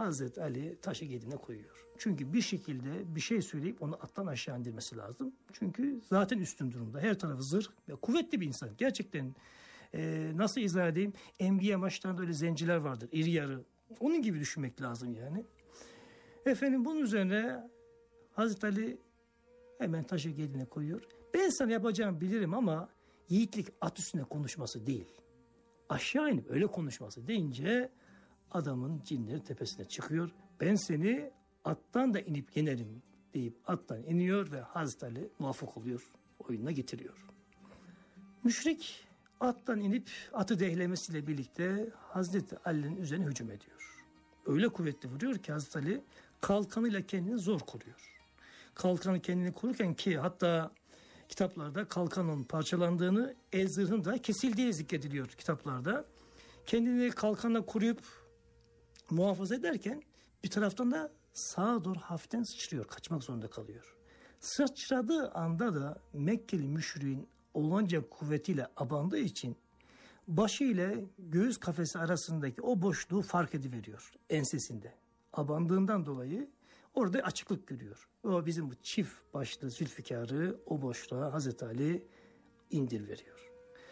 Hazreti Ali taşı gediğine koyuyor. Çünkü bir şekilde bir şey söyleyip onu attan aşağı indirmesi lazım. Çünkü zaten üstün durumda. Her tarafı zırh ve kuvvetli bir insan. Gerçekten nasıl izah edeyim? NBA maçlarında öyle zenciler vardır. İri yarı. Onun gibi düşünmek lazım yani. Efendim bunun üzerine Hazreti Ali hemen taşı gediğine koyuyor. Ben sana yapacağımı bilirim ama yiğitlik at üstüne konuşması değil. Aşağı inip öyle konuşması deyince adamın cinleri tepesine çıkıyor. Ben seni attan da inip yenerim deyip attan iniyor ve Hazreti Ali muvaffak oluyor. Oyununa getiriyor. Müşrik attan inip atı dehlemesiyle birlikte Hazreti Ali'nin üzerine hücum ediyor. Öyle kuvvetli vuruyor ki Hazreti Ali kalkanıyla kendini zor koruyor. Kalkanı kendini korurken ki hatta kitaplarda kalkanın parçalandığını, el zırhın da kesildiği zikrediliyor kitaplarda. Kendini kalkanla koruyup muhafaza ederken bir taraftan da sağa doğru hafiften sıçrıyor. Kaçmak zorunda kalıyor. Sıçradığı anda da Mekkeli müşriğin olanca kuvvetiyle abandığı için başı ile göğüs kafesi arasındaki o boşluğu fark ediveriyor ensesinde. Abandığından dolayı orada açıklık görüyor. O bizim bu çift başlı Zülfikar'ı o boşluğa Hazreti Ali indir veriyor.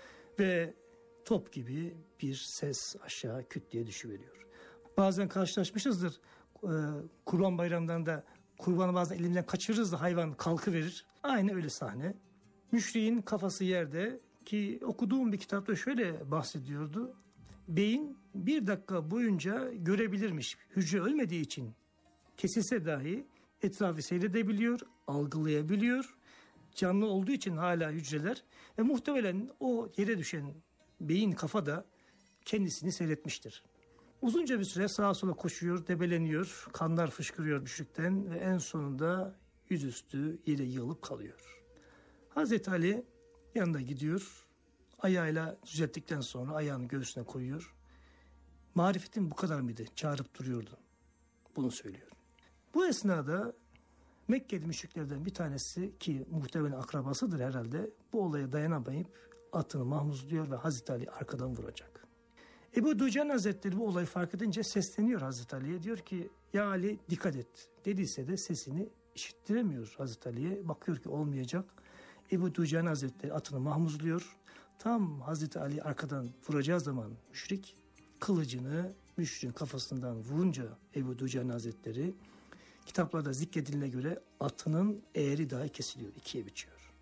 Ve top gibi bir ses aşağı küt diye düşüveriyor. Bazen karşılaşmışızdır. Kurban Bayramı'ndan da kurbanı bazen elimden kaçırırız da hayvan kalkıverir. Aynı öyle sahne. Müşriğin kafası yerde ki okuduğum bir kitapta şöyle bahsediyordu. Beyin 1 dakika boyunca görebilirmiş. Hücre ölmediği için kesilse dahi etrafı seyredebiliyor, algılayabiliyor. Canlı olduğu için hala hücreler ve muhtemelen o yere düşen beyin kafa da kendisini seyretmiştir. Uzunca bir süre sağa sola koşuyor, debeleniyor, kanlar fışkırıyor müşrikten ve en sonunda yüzüstü yere yığılıp kalıyor. Hazreti Ali yanına gidiyor, ayağıyla düzelttikten sonra ayağını göğsüne koyuyor. Marifetin bu kadar mıydı? Çağırıp duruyordu. Bunu söylüyor. Bu esnada Mekkeli müşriklerden bir tanesi ki muhtemelen akrabasıdır herhalde bu olaya dayanamayıp atını mahmuzluyor ve Hazreti Ali arkadan vuracak. Ebu Ducan Hazretleri bu olayı fark edince sesleniyor Hazreti Ali'ye. Diyor ki ya Ali dikkat et. Dediyse de sesini işittiremiyor Hazreti Ali'ye. Bakıyor ki olmayacak. Ebu Ducan Hazretleri atını mahmuzluyor. Tam Hazreti Ali arkadan vuracağı zaman müşrik kılıcını müşriğin kafasından vurunca Ebu Ducan Hazretleri kitaplarda zikredilene göre atının eğri dahi kesiliyor, 2'ye biçiyor.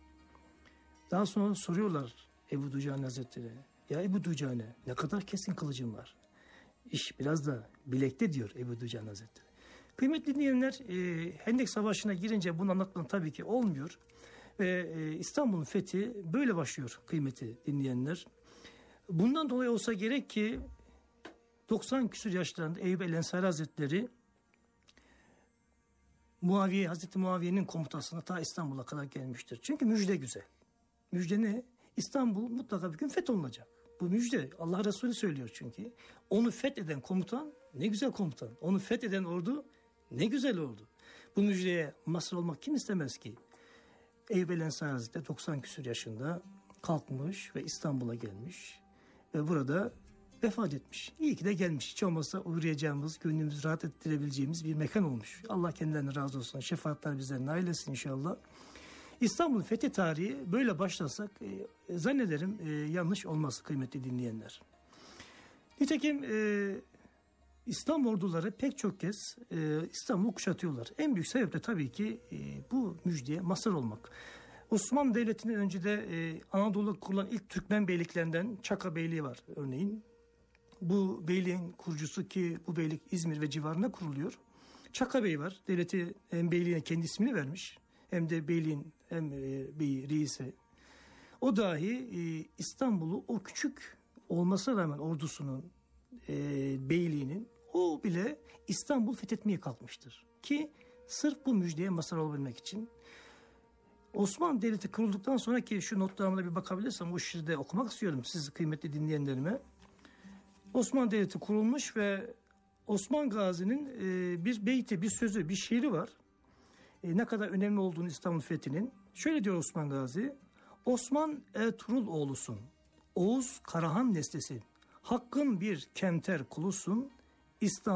Daha sonra soruyorlar Ebu Ducan Hazretleri. Ya Ebu Ducan'e ne kadar kesin kılıcın var? İş biraz da bilekte diyor Ebu Ducan Hazretleri. Kıymetli dinleyenler, Hendek Savaşı'na girince bunu anlatmanın tabii ki olmuyor. Ve İstanbul'un fethi böyle başlıyor kıymeti dinleyenler. Bundan dolayı olsa gerek ki 90 küsur yaşlarında Eyyub el-Ensari Hazretleri Hazreti Muaviye'nin komutasına ta İstanbul'a kadar gelmiştir. Çünkü müjde güzel. Müjde ne? İstanbul mutlaka bir gün fetholunacak. Bu müjde Allah Resulü söylüyor çünkü. Onu fetheden komutan ne güzel komutan. Onu fetheden ordu ne güzel ordu. Bu müjdeye mazhar olmak kim istemez ki? Eyyub el-Ensari Hazretleri 90 küsur yaşında kalkmış ve İstanbul'a gelmiş. Ve burada vefat etmiş. İyi ki de gelmiş. Hiç olmazsa uğrayacağımız, gönlümüzü rahat ettirebileceğimiz bir mekan olmuş. Allah kendilerine razı olsun. Şefaatler bizlerine nail etsin inşallah. İstanbul fethi tarihi böyle başlasak zannederim yanlış olmaz kıymetli dinleyenler. Nitekim İslam orduları pek çok kez İstanbul'u kuşatıyorlar. En büyük sebep de tabii ki bu müjdeye mazhar olmak. Osmanlı Devleti'nin önce de Anadolu'da kurulan ilk Türkmen beyliklerinden Çaka Beyliği var örneğin. Bu beyliğin kurucusu ki bu beylik İzmir ve civarında kuruluyor. Çaka Bey var. Devleti hem beyliğine kendi ismini vermiş hem de beyliğin hem beyi reisi. O dahi İstanbul'u o küçük olmasına rağmen ordusunun beyliğinin o bile İstanbul fethetmeye kalkmıştır. Ki sırf bu müjdeye mazhar olabilmek için. Osmanlı Devleti kurulduktan sonra ki şu notlarıma bir bakabilirsem o şiirde okumak istiyorum siz kıymetli dinleyenlerime. Osmanlı Devleti kurulmuş ve Osman Gazi'nin bir beyti, bir sözü, bir şiiri var. Ne kadar önemli olduğunu İstanbul fethinin. Şöyle diyor Osman Gazi. Osman Ertuğrul oğlusun. Oğuz Karahan neslisin. Hakkın bir kemter kulusun. İstanbul